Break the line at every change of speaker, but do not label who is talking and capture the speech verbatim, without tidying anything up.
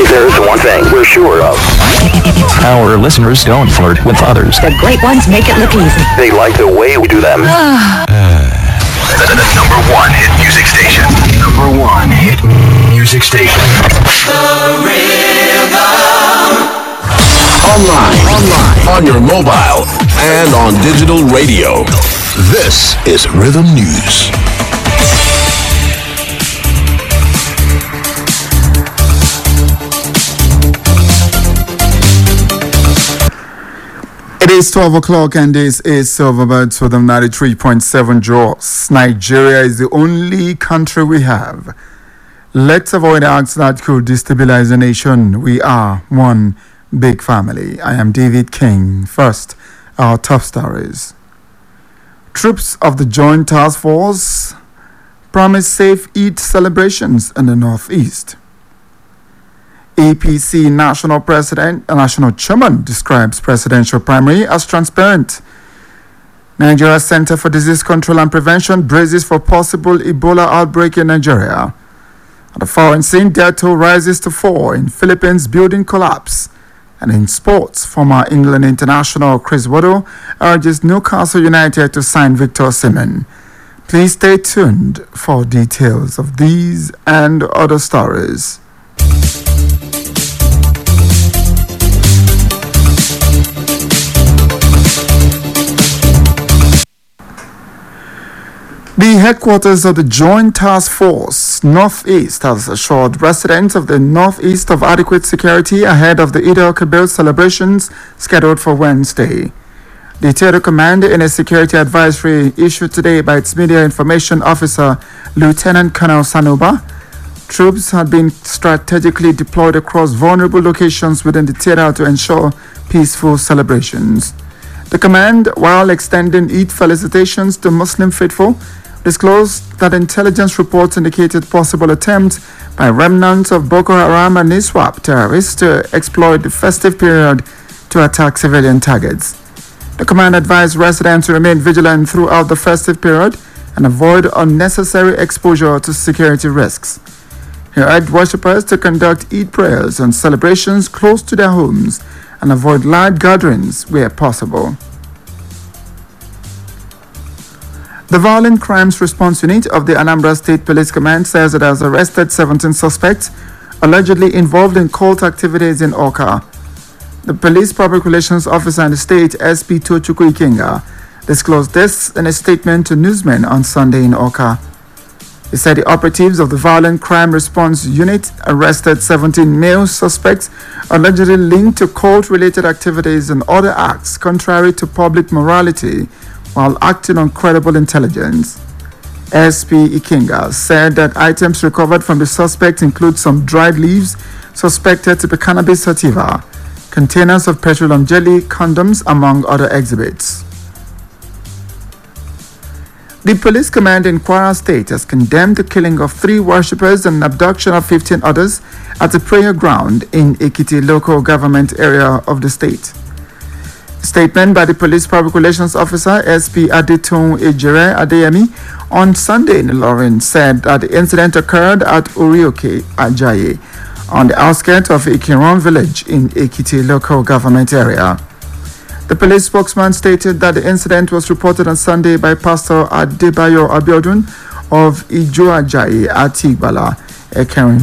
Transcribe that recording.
There's one thing we're sure of.
Our listeners don't flirt with others.
The great ones make it look easy.
They like the way we do them. the, the number one hit music station. Number one hit music station. The Rhythm.
Online, online, on your mobile, and on digital radio. This is Rhythm News.
It is twelve o'clock and this is Silverbirds with them ninety-three point seven Jaws. Nigeria is the only country we have. Let's avoid acts that could destabilize the nation. We are one big family. I am David King. First, our top stories. Troops of the Joint Task Force promise safe Eid celebrations in the Northeast. A P C National President, uh, National Chairman describes presidential primary as transparent. Nigeria Center for Disease Control and Prevention braces for possible Ebola outbreak in Nigeria. At the foreign scene, death toll rises to four in Philippines building collapse. And in sports, former England international Chris Waddle urges Newcastle United to sign Victor Osimhen. Please stay tuned for details of these and other stories. The headquarters of the Joint Task Force Northeast has assured residents of the Northeast of adequate security ahead of the Eid al-Kabir celebrations scheduled for Wednesday. The Territorial Command, in a security advisory issued today by its media information officer, Lieutenant Colonel Sanuba, troops had been strategically deployed across vulnerable locations within the theater to ensure peaceful celebrations. The command, while extending Eid felicitations to Muslim faithful, disclosed that intelligence reports indicated possible attempts by remnants of Boko Haram and ISWAP terrorists to exploit the festive period to attack civilian targets. The command advised residents to remain vigilant throughout the festive period and avoid unnecessary exposure to security risks. He urged worshippers to conduct Eid prayers and celebrations close to their homes and avoid large gatherings where possible. The Violent Crimes Response Unit of the Anambra State Police Command says it has arrested seventeen suspects allegedly involved in cult activities in Awka. The Police Public Relations Officer in the state, S P Tochukwu Ikenga, disclosed this in a statement to newsmen on Sunday in Awka. He said the operatives of the Violent Crime Response Unit arrested seventeen male suspects allegedly linked to cult-related activities and other acts contrary to public morality while acting on credible intelligence. S P Ikenga said that items recovered from the suspects include some dried leaves suspected to be cannabis sativa, containers of petroleum jelly, condoms, among other exhibits. The police command in Kwara State has condemned the killing of three worshippers and abduction of fifteen others at a prayer ground in Ekiti local government area of the state. Statement by the Police Public Relations Officer, S P Adetun Ejire Adeyemi, on Sunday in Ilorin said that the incident occurred at Orioke, Ajayi, on the outskirts of Ikiron village in Ekiti local government area. The police spokesman stated that the incident was reported on Sunday by Pastor Adebayo Abiodun of Ijo Ajayi at Tigbala, a Karen